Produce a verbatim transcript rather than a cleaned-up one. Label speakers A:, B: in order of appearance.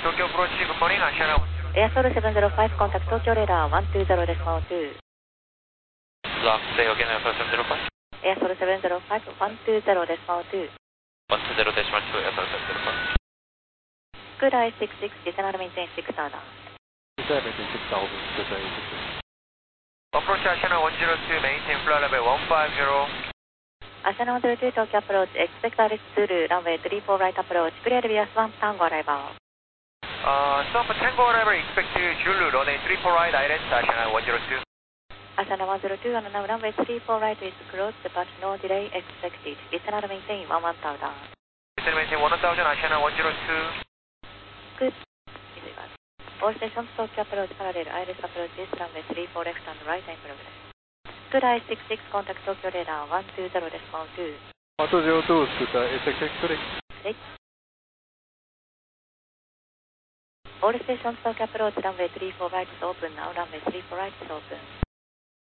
A: Tokyo approach, good morning, Ashana.
B: Airsoul seven zero five, contact Tokyo radar one two zero decimal two.
A: Block, say again, Airsoul seven zero five.
B: Airsoul seven zero five, one two zero decimal two.
A: one two zero decimal two, Airsoul seven zero five.
B: Good eye six six, descend maintain six star down.
C: Descend maintain six star, over. Descend six six.
A: Approach Ashana one zero two, maintain flight level one five zero.
B: Ashana one zero two, Tokyo approach, expect Alex Zulu, runway three four right approach, clear via Swamp Tango arrival.
A: Uh, Swamp Tango arrival, expect Zulu, runway three four right, direct, Ashana one zero two.
B: Ashana one zero two, and now runway three four right is closed, but no delay expected. Descend maintain one one thousand.
A: Descend maintain one thousand, Ashana one zero two.
B: Good. All stations, Tokyo approach, parallel, Iris approach, east runway three four left and right in progress. Good eye six six, contact Tokyo radar one two zero decimal two.
C: one two zero two, Scooter S X X three.
B: Six. All stations, Tokyo approach, runway three four right is open now, runway three four right is open.